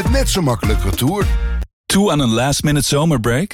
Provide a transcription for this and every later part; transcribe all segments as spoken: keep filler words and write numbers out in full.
Net zo makkelijk retour. Toe aan een last-minute zomerbreak?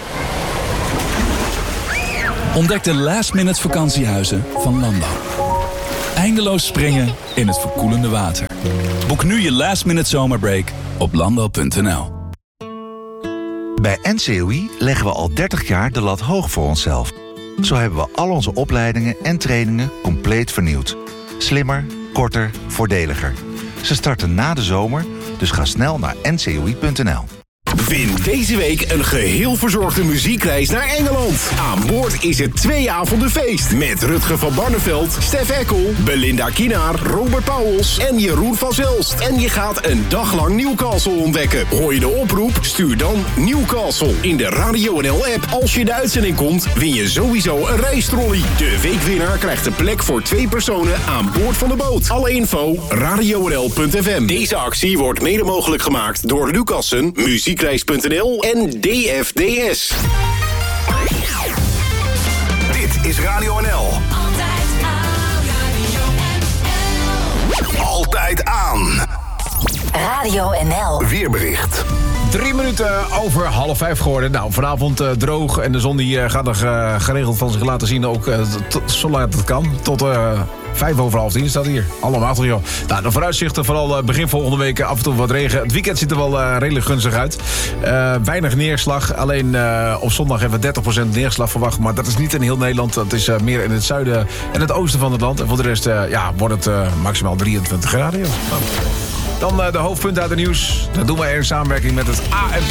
Ontdek de last-minute vakantiehuizen van Landau. Eindeloos springen in het verkoelende water. Boek nu je last-minute zomerbreak op landau punt n l. Bij N C O I leggen we al dertig jaar de lat hoog voor onszelf. Zo hebben we al onze opleidingen en trainingen compleet vernieuwd. Slimmer, korter, voordeliger. Ze starten na de zomer, dus ga snel naar n c o i punt n l. Win deze week een geheel verzorgde muziekreis naar Engeland. Aan boord is het twee avonden feest. Met Rutger van Barneveld, Stef Eckel, Belinda Kienaar, Robert Pauwels en Jeroen van Zelst. En je gaat een dag lang Newcastle ontdekken. Hoor je de oproep? Stuur dan Newcastle in de Radio N L-app. Als je de uitzending komt, win je sowieso een reistrolley. De weekwinnaar krijgt een plek voor twee personen aan boord van de boot. Alle info, radio n l punt f m. Deze actie wordt mede mogelijk gemaakt door Lucassen, muziekreis punt n l en D F D S. Dit is Radio N L. Altijd aan. Radio N L. Altijd aan. Radio N L. Weerbericht. Drie minuten over half vijf geworden. Nou, vanavond uh, droog en de zon die uh, gaat nog uh, geregeld van zich laten zien. Ook uh, t- zolang het kan. Tot uh, vijf over half tien staat hier. Allemaal achter joh. Nou, de vooruitzichten vooral uh, begin volgende week af en toe wat regen. Het weekend ziet er wel uh, redelijk gunstig uit. Uh, weinig neerslag. Alleen uh, op zondag hebben we dertig procent neerslag verwacht. Maar dat is niet in heel Nederland. Dat is uh, meer in het zuiden en het oosten van het land. En voor de rest uh, ja, wordt het uh, maximaal drieëntwintig graden. Joh. Nou. Dan uh, de hoofdpunten uit het nieuws. Dat doen wij in samenwerking met het A N P.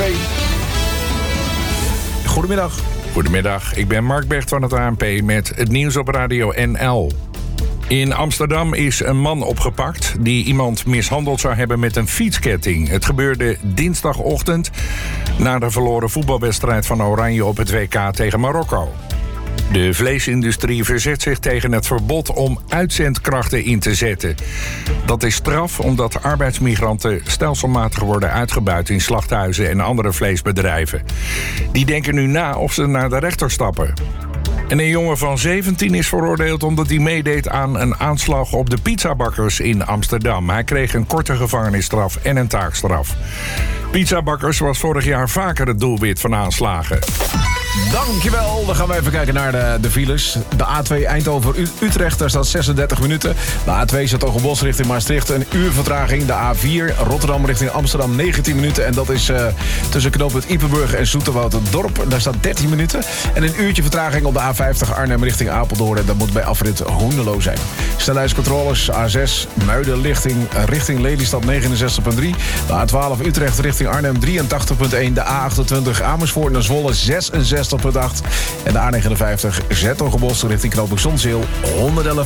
Goedemiddag. Goedemiddag, ik ben Mark Bert van het A N P met het nieuws op Radio N L. In Amsterdam is een man opgepakt die iemand mishandeld zou hebben met een fietsketting. Het gebeurde dinsdagochtend na de verloren voetbalwedstrijd van Oranje op het W K tegen Marokko. De vleesindustrie verzet zich tegen het verbod om uitzendkrachten in te zetten. Dat is straf omdat arbeidsmigranten stelselmatig worden uitgebuit in slachthuizen en andere vleesbedrijven. Die denken nu na of ze naar de rechter stappen. En een jongen van zeventien is veroordeeld omdat hij meedeed aan een aanslag op de pizzabakkers in Amsterdam. Hij kreeg een korte gevangenisstraf en een taakstraf. Pizzabakkers was vorig jaar vaker het doelwit van aanslagen. Dankjewel. Dan gaan we even kijken naar de, de files. De A twee Eindhoven-Utrecht, daar staat zesendertig minuten. De A twee Zatogenbosch richting Maastricht, een uur vertraging. De A vier Rotterdam richting Amsterdam, negentien minuten. En dat is uh, tussen knooppunt Iepenburg en Zoeterwoude-Dorp. Daar staat dertien minuten. En een uurtje vertraging op de A vijftig Arnhem richting Apeldoorn. Dat moet bij afrit Hoenderloo zijn. Snelheidscontroles A zes Muiden richting, richting Lelystad negenenzestig komma drie. De A twaalf Utrecht richting Arnhem drieëntachtig komma één. De A achtentwintig Amersfoort naar Zwolle zesenzestig komma acht. En de A negenenvijftig Zetogenbosch richting knooppunt Zonzeel honderdellef